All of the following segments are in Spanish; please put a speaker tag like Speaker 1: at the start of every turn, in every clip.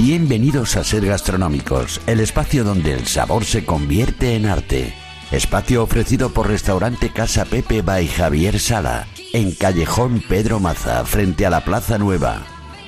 Speaker 1: Bienvenidos a Ser Gastronómicos, el espacio donde el sabor se convierte en arte. Espacio ofrecido por Restaurante Casa Pepe by Javier Sala, en Callejón Pedro Maza, frente a la Plaza Nueva.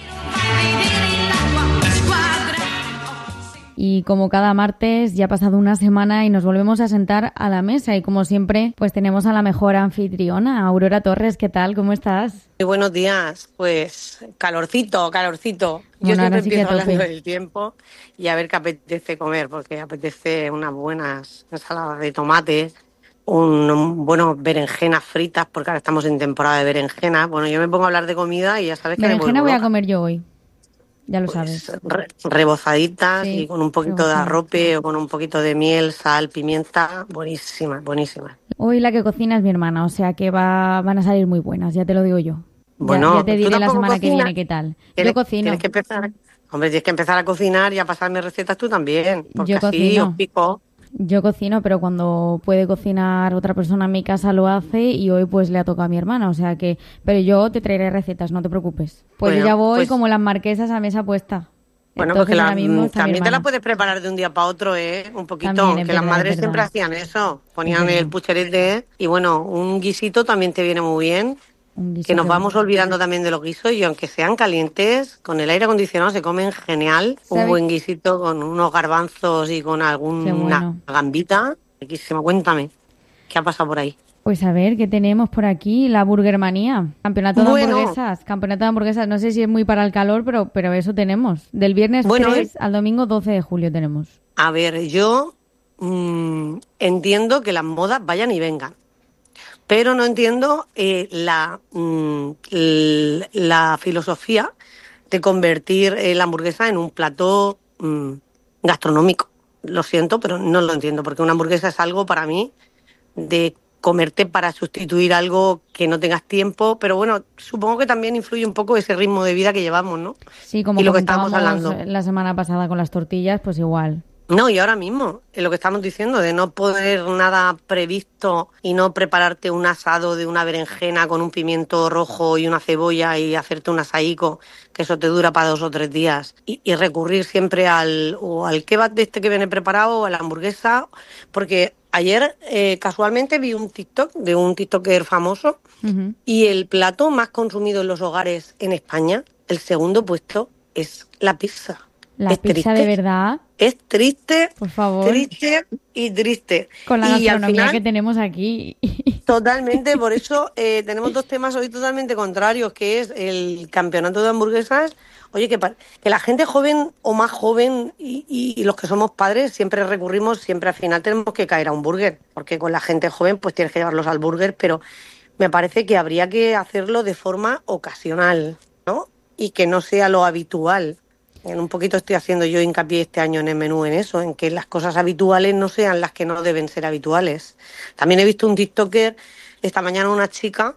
Speaker 2: Y como cada martes, ya ha pasado una semana y nos volvemos a sentar a la mesa. Y como siempre, pues tenemos a la mejor anfitriona, Aurora Torres. ¿Qué tal? ¿Cómo estás?
Speaker 3: Muy buenos días. Pues calorcito. Yo siempre empiezo hablando del tiempo y a ver qué apetece comer, porque apetece unas buenas ensaladas de tomates, buenos berenjenas fritas, porque ahora estamos en temporada de berenjenas. Bueno, yo me pongo a hablar de comida y ya sabes que
Speaker 2: berenjena voy a comer yo hoy. Ya lo sabes.
Speaker 3: Rebozaditas,
Speaker 2: sí,
Speaker 3: y con un poquito de arrope o con un poquito de miel, sal, pimienta. Buenísima.
Speaker 2: Hoy la que cocina es mi hermana, o sea que van a salir muy buenas, ya te lo digo yo.
Speaker 3: Bueno,
Speaker 2: ya te diré la semana que viene qué tal. Yo cocino.
Speaker 3: Tienes que empezar a cocinar y a pasarme recetas tú también, porque
Speaker 2: yo
Speaker 3: así
Speaker 2: cocino.
Speaker 3: os pico.
Speaker 2: Yo cocino, pero cuando puede cocinar otra persona en mi casa lo hace y hoy pues le ha tocado a mi hermana, o sea que... Pero yo te traeré recetas, no te preocupes. Pues bueno, yo ya voy como las marquesas a mesa puesta.
Speaker 3: Bueno,
Speaker 2: entonces,
Speaker 3: porque también te la puedes preparar de un día para otro, un poquito, también, que las madres siempre hacían eso, ponían el pucherete y bueno, un guisito también te viene muy bien. Que nos vamos olvidando también de los guisos y aunque sean calientes, con el aire acondicionado se comen genial. Un buen guisito con unos garbanzos y con alguna gambita. Riquísimo. Cuéntame, ¿qué ha pasado por ahí?
Speaker 2: Pues a ver, ¿qué tenemos por aquí? La Burgermanía. Campeonato de hamburguesas. No sé si es muy para el calor, pero eso tenemos. Del viernes 3 al domingo 12 de julio tenemos.
Speaker 3: A ver, yo entiendo que las modas vayan y vengan. Pero no entiendo la filosofía de convertir la hamburguesa en un plato gastronómico. Lo siento, pero no lo entiendo, porque una hamburguesa es algo para mí de comerte para sustituir algo que no tengas tiempo, pero bueno, supongo que también influye un poco ese ritmo de vida que llevamos, ¿no?
Speaker 2: Sí, como
Speaker 3: y lo que estábamos hablando
Speaker 2: la semana pasada con las tortillas, pues igual.
Speaker 3: No, y ahora mismo, lo que estamos diciendo, de no poner nada previsto y no prepararte un asado de una berenjena con un pimiento rojo y una cebolla y hacerte un asaico, que eso te dura para 2 o 3 días, y recurrir siempre al kebab de este que viene preparado o a la hamburguesa, porque ayer casualmente vi un TikTok de un TikToker famoso y el plato más consumido en los hogares en España, el segundo puesto, es la pizza.
Speaker 2: ¿La pizza de verdad?
Speaker 3: Es triste,
Speaker 2: por favor.
Speaker 3: Triste y triste.
Speaker 2: Con la gastronomía que tenemos aquí.
Speaker 3: Totalmente, por eso tenemos 2 temas hoy totalmente contrarios, que es el campeonato de hamburguesas. Oye, que la gente joven o más joven y los que somos padres siempre al final tenemos que caer a un burger, porque con la gente joven pues tienes que llevarlos al burger, pero me parece que habría que hacerlo de forma ocasional, ¿no? Y que no sea lo habitual. Un poquito estoy haciendo yo hincapié este año en el menú en eso, en que las cosas habituales no sean las que no deben ser habituales. También he visto un TikToker esta mañana, una chica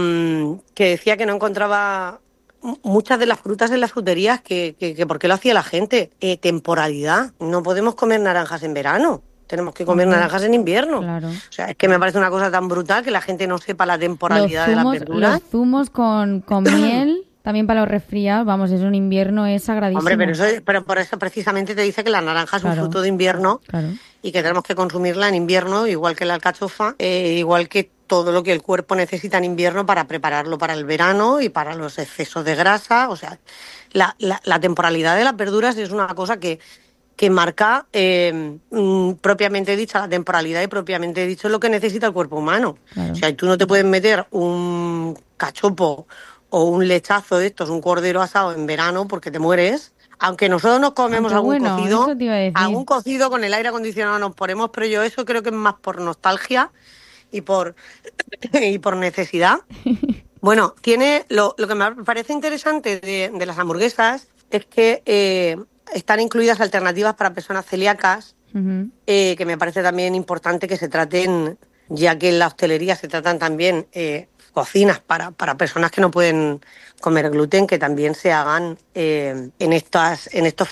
Speaker 3: que decía que no encontraba muchas de las frutas en las fruterías, que por qué lo hacía la gente. Temporalidad, no podemos comer naranjas en verano. Tenemos que comer naranjas en invierno.
Speaker 2: Claro.
Speaker 3: O sea, es que me parece una cosa tan brutal que la gente no sepa la temporalidad de las verduras.
Speaker 2: Los zumos con miel... También para los resfriados, vamos, eso en invierno es sagradísimo.
Speaker 3: Hombre, pero por eso precisamente te dice que la naranja es un fruto de invierno y que tenemos que consumirla en invierno, igual que la alcachofa, igual que todo lo que el cuerpo necesita en invierno para prepararlo para el verano y para los excesos de grasa. O sea, la temporalidad de las verduras es una cosa que marca propiamente dicha la temporalidad y propiamente dicho lo que necesita el cuerpo humano. Claro. O sea, tú no te puedes meter un cachopo o un lechazo de estos, un cordero asado en verano porque te mueres. Aunque nosotros nos comemos algún cocido con el aire acondicionado nos ponemos, pero yo eso creo que es más por nostalgia y por necesidad. Bueno, tiene lo que me parece interesante de las hamburguesas es que están incluidas alternativas para personas celíacas, que me parece también importante que se traten, ya que en la hostelería se tratan también cocinas para personas que no pueden comer gluten, que también se hagan en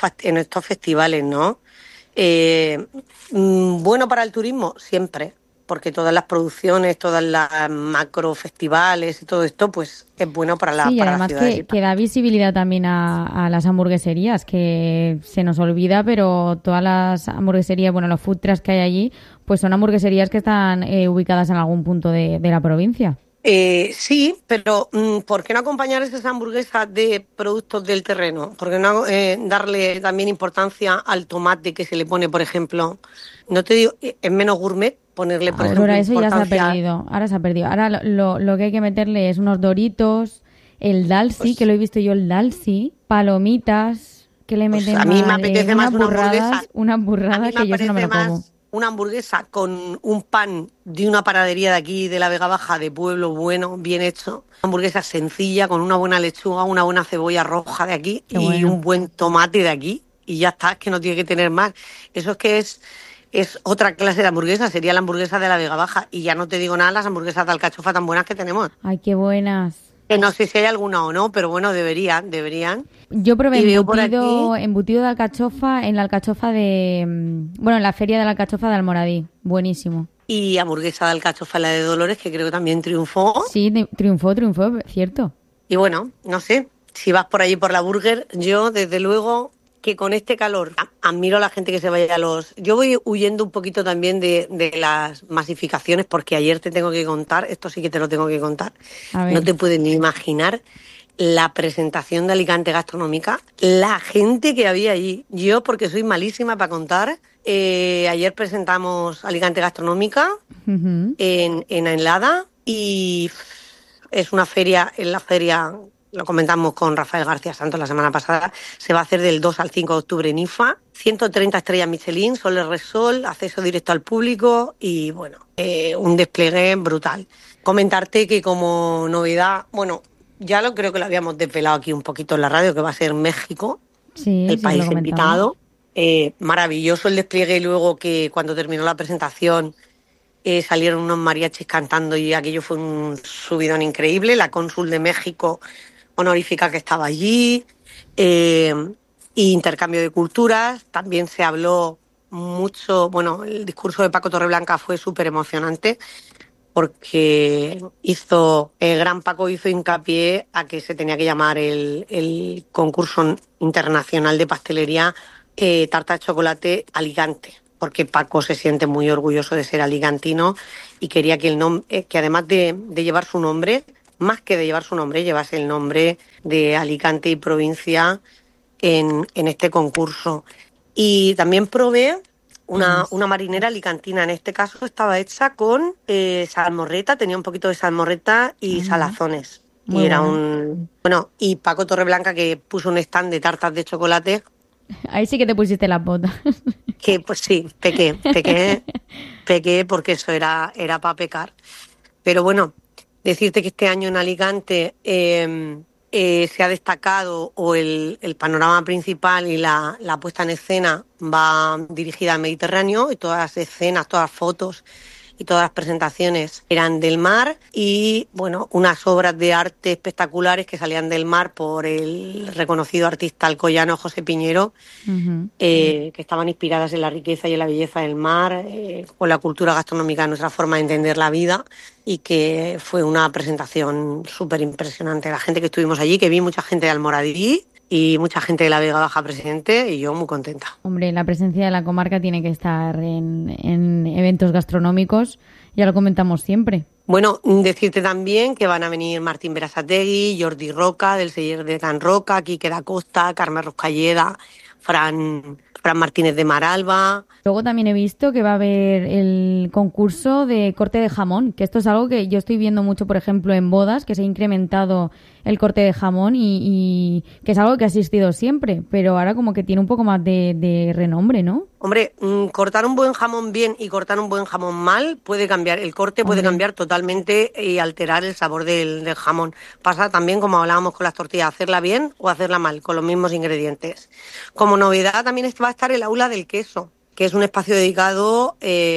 Speaker 3: estos festivales, ¿no? Bueno para el turismo, siempre, porque todas las producciones, todas las macro festivales y todo esto, pues es bueno para la ciudad.
Speaker 2: Sí, además que da visibilidad también a las hamburgueserías, que se nos olvida, pero todas las hamburgueserías, bueno, los food trucks que hay allí, pues son hamburgueserías que están ubicadas en algún punto de la provincia.
Speaker 3: Sí, pero ¿por qué no acompañar esas hamburguesas de productos del terreno? ¿Por qué no darle también importancia al tomate que se le pone, por ejemplo? No te digo, es menos gourmet ponerle, por ejemplo,
Speaker 2: eso ya se ha perdido. Ahora se ha perdido. Ahora lo que hay que meterle es unos Doritos, el Dalsi, pues, que lo he visto yo, el Dalsi, palomitas, que le meten
Speaker 3: a mí me apetece más
Speaker 2: una burrada que yo eso no me lo como.
Speaker 3: Una hamburguesa con un pan de una panadería de aquí, de la Vega Baja, de pueblo, bueno, bien hecho. Una hamburguesa sencilla, con una buena lechuga, una buena cebolla roja de aquí y un buen tomate de aquí. Y ya está, es que no tiene que tener más. Eso es que es otra clase de hamburguesa, sería la hamburguesa de la Vega Baja. Y ya no te digo nada, las hamburguesas de alcachofa tan buenas que tenemos.
Speaker 2: Ay, qué buenas.
Speaker 3: Que no sé si hay alguna o no, pero bueno, deberían.
Speaker 2: Yo probé embutido de alcachofa en la alcachofa en la feria de la alcachofa de Almoradí. Buenísimo.
Speaker 3: Y hamburguesa de alcachofa, la de Dolores, que creo que también triunfó.
Speaker 2: Sí, triunfó, cierto.
Speaker 3: Y bueno, no sé, si vas por allí por la burger, yo desde luego que con este calor admiro a la gente que se vaya a los... Yo voy huyendo un poquito también de las masificaciones, porque ayer te tengo que contar, esto sí que te lo tengo que contar, no te puedes ni imaginar la presentación de Alicante Gastronómica, la gente que había allí. Yo, porque soy malísima para contar, ayer presentamos Alicante Gastronómica en Anglada y es una feria, en la feria... Lo comentamos con Rafael García Santos la semana pasada, se va a hacer del 2 al 5 de octubre en IFA, 130 estrellas Michelin, Sol Resol, acceso directo al público y bueno, un despliegue brutal. Comentarte que como novedad, bueno, ya creo que lo habíamos desvelado aquí un poquito en la radio, que va a ser México, el país invitado. Maravilloso el despliegue, y luego que cuando terminó la presentación salieron unos mariachis cantando y aquello fue un subidón increíble. La cónsul de México honorífica que estaba allí, y intercambio de culturas. También se habló mucho, bueno, el discurso de Paco Torreblanca fue súper emocionante porque el gran Paco hizo hincapié a que se tenía que llamar el concurso internacional de pastelería Tarta de Chocolate Alicante, porque Paco se siente muy orgulloso de ser alicantino y quería que el nombre, que además de llevar su nombre, más que de llevar su nombre, llevase el nombre de Alicante y provincia en este concurso. Y también probé una marinera alicantina. En este caso estaba hecha con salmorreta, tenía un poquito de salmorreta y salazones. Muy y era y Paco Torreblanca, que puso un stand de tartas de chocolate.
Speaker 2: Ahí sí que te pusiste las botas.
Speaker 3: Que pues sí, pequé porque eso era para pecar. Pero bueno, decirte que este año en Alicante se ha destacado, o el panorama principal y la puesta en escena va dirigida al Mediterráneo, y todas las escenas, todas las fotos y todas las presentaciones eran del mar, y bueno, unas obras de arte espectaculares que salían del mar por el reconocido artista alcoyano José Piñero, que estaban inspiradas en la riqueza y en la belleza del mar, con la cultura gastronómica de nuestra forma de entender la vida, y que fue una presentación súper impresionante. La gente que estuvimos allí, que vi mucha gente de Almoradí y mucha gente de la Vega Baja presente, y yo muy contenta.
Speaker 2: Hombre, la presencia de la comarca tiene que estar en eventos gastronómicos, ya lo comentamos siempre.
Speaker 3: Bueno, decirte también que van a venir Martín Berasategui, Jordi Roca, del Celler de Can Roca, Quique da Costa, Carmen Roscalleda, Fran Martínez de Maralba.
Speaker 2: Luego también he visto que va a haber el concurso de corte de jamón, que esto es algo que yo estoy viendo mucho, por ejemplo, en bodas, que se ha incrementado el corte de jamón y que es algo que ha existido siempre, pero ahora como que tiene un poco más de renombre, ¿no?
Speaker 3: Hombre, cortar un buen jamón bien y cortar un buen jamón mal puede cambiar, el corte puede cambiar totalmente y alterar el sabor del jamón. Pasa también, como hablábamos con las tortillas, hacerla bien o hacerla mal, con los mismos ingredientes. Como novedad también va a estar el Aula del Queso, que es un espacio dedicado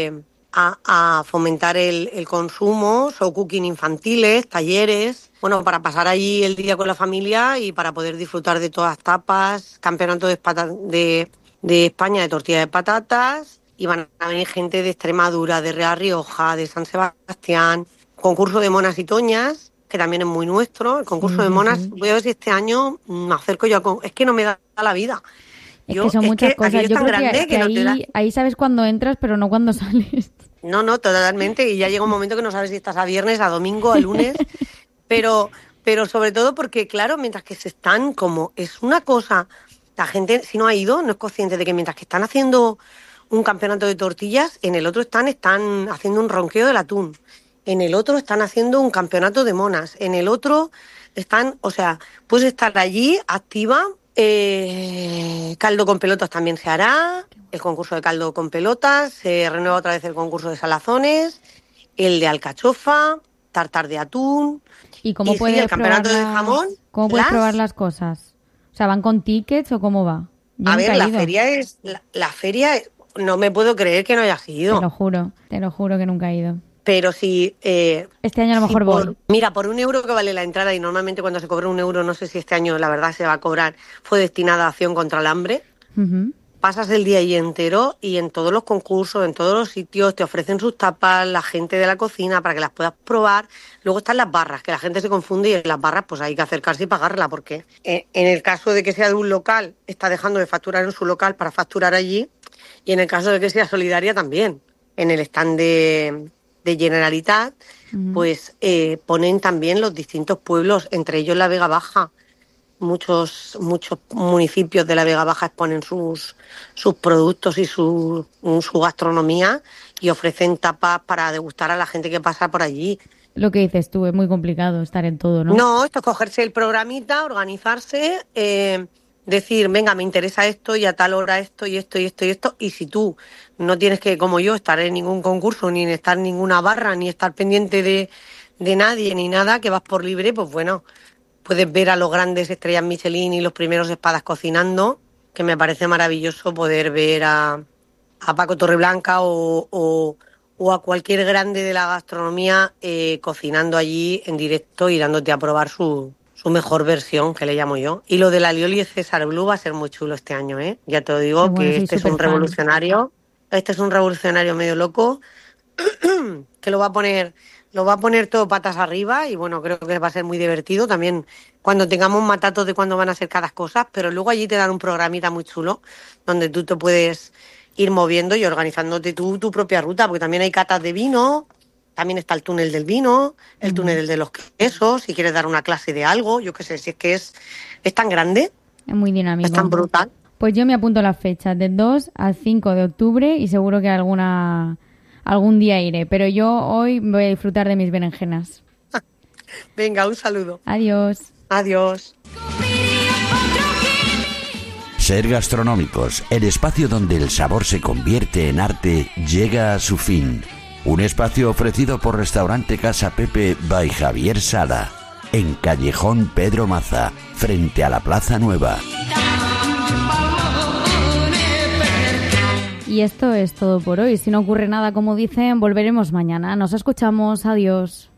Speaker 3: a fomentar el consumo, show cooking infantiles, talleres, bueno, para pasar allí el día con la familia y para poder disfrutar de todas las tapas, campeonato de España de tortilla de patatas, y van a venir gente de Extremadura, de Real Rioja, de San Sebastián, concurso de monas y toñas, que también es muy nuestro, el concurso de monas. Voy a ver si este año me acerco yo es que no me da la vida.
Speaker 2: Es que son muchas cosas. Yo creo que ahí sabes cuándo entras, pero no cuándo sales.
Speaker 3: No, totalmente. Y ya llega un momento que no sabes si estás a viernes, a domingo, a lunes. pero sobre todo porque, claro, mientras que se están como... Es una cosa... La gente, si no ha ido, no es consciente de que mientras que están haciendo un campeonato de tortillas, en el otro están haciendo un ronqueo del atún. En el otro están haciendo un campeonato de monas. En el otro están... O sea, puedes estar allí, activa... caldo con pelotas también se hará, el concurso de caldo con pelotas, se renueva otra vez el concurso de salazones, el de alcachofa, tartar de atún.
Speaker 2: ¿Y cómo puedes
Speaker 3: el campeonato de jamón?
Speaker 2: ¿Cómo puedes probar las cosas? O sea, ¿van con tickets o cómo va?
Speaker 3: Yo a ver, la feria no me puedo creer que no hayas ido.
Speaker 2: Te lo juro que nunca he ido.
Speaker 3: Pero si...
Speaker 2: este año a lo mejor voy.
Speaker 3: Mira, por €1 que vale la entrada, y normalmente cuando se cobra €1, no sé si este año la verdad se va a cobrar, fue destinada a acción contra el hambre. Uh-huh. Pasas el día ahí entero y en todos los concursos, en todos los sitios, te ofrecen sus tapas, la gente de la cocina, para que las puedas probar. Luego están las barras, que la gente se confunde, y en las barras pues hay que acercarse y pagarla, porque en el caso de que sea de un local, está dejando de facturar en su local para facturar allí, y en el caso de que sea solidaria también. En el stand de Generalitat, pues ponen también los distintos pueblos, entre ellos la Vega Baja. Muchos municipios de la Vega Baja exponen sus productos y su gastronomía, y ofrecen tapas para degustar a la gente que pasa por allí.
Speaker 2: Lo que dices tú, es muy complicado estar en todo, ¿no?
Speaker 3: No, esto es cogerse el programita, organizarse, decir, venga, me interesa esto, y a tal hora esto, y esto, y esto, y esto. Y si tú no tienes que, como yo, estar en ningún concurso, ni en estar en ninguna barra, ni estar pendiente de nadie, ni nada, que vas por libre, pues bueno, puedes ver a los grandes estrellas Michelin y los primeros espadas cocinando, que me parece maravilloso poder ver a Paco Torreblanca o a cualquier grande de la gastronomía cocinando allí en directo y dándote a probar su mejor versión, que le llamo yo. Y lo de la Alioli y César Blue va a ser muy chulo este año, ¿eh? Ya te lo digo, bueno, que este es un revolucionario. Este es un revolucionario medio loco que lo va a poner todo patas arriba, y bueno, creo que va a ser muy divertido también cuando tengamos matatos de cuándo van a ser cada cosa, pero luego allí te dan un programita muy chulo donde tú te puedes ir moviendo y organizándote tú tu propia ruta, porque también hay catas de vino. También está el túnel del vino, el túnel de los quesos, si quieres dar una clase de algo, yo qué sé, si es que es tan grande.
Speaker 2: Es muy dinámico.
Speaker 3: Es tan brutal.
Speaker 2: Pues yo me apunto las fechas, del 2 al 5 de octubre, y seguro que algún día iré, pero yo hoy voy a disfrutar de mis berenjenas.
Speaker 3: Venga, un saludo.
Speaker 2: Adiós.
Speaker 3: Adiós.
Speaker 1: Ser Gastronómicos, el espacio donde el sabor se convierte en arte, llega a su fin. Un espacio ofrecido por Restaurante Casa Pepe by Javier Sala, en Callejón Pedro Maza, frente a la Plaza Nueva.
Speaker 2: Y esto es todo por hoy. Si no ocurre nada, como dicen, volveremos mañana. Nos escuchamos. Adiós.